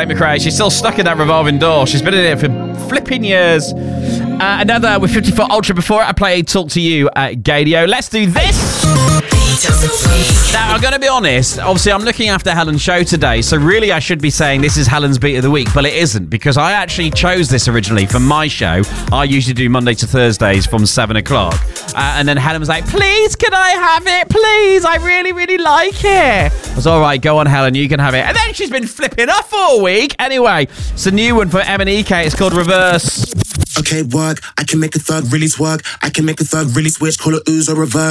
Tate McRae. She's still stuck in that revolving door. She's been in it for flipping years. Another with 54 Ultra. Before I play Talk to You at Gadio, let's do this. Now, I'm going to be honest. Obviously, I'm looking after Helen's show today, so really I should be saying this is Helen's Beat of the Week, but it isn't, because I actually chose this originally for my show. I usually do Monday to Thursdays from 7 o'clock. And then Helen was like, please, can I have it? Please, I really, really like it. I was all right, go on, Helen, you can have it. And then she's been flipping off all week. Anyway, it's a new one for M&EK. It's called Reverse. Okay, work. I can make a thug really twerk. I can make a thug really switch. Call it ooze or reverse.